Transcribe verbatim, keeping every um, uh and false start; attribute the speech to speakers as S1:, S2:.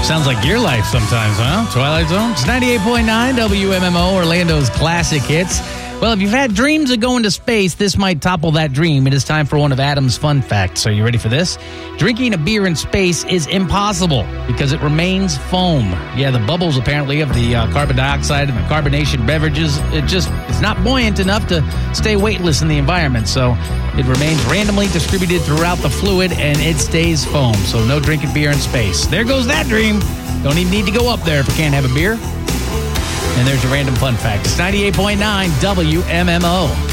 S1: Sounds like your life sometimes, huh? Twilight Zone? It's ninety-eight point nine W M M O, Orlando's classic hits. Well, if you've had dreams of going to space, this might topple that dream. It is time for one of Adam's fun facts. Are you ready for this? Drinking a beer in space is impossible because it remains foam. Yeah, the bubbles apparently of the uh, carbon dioxide and the carbonation beverages, it just it's not buoyant enough to stay weightless in the environment. So it remains randomly distributed throughout the fluid and it stays foam. So no drinking beer in space. There goes that dream. Don't even need to go up there if you can't have a beer. And there's your random fun fact. It's ninety-eight point nine W M M O.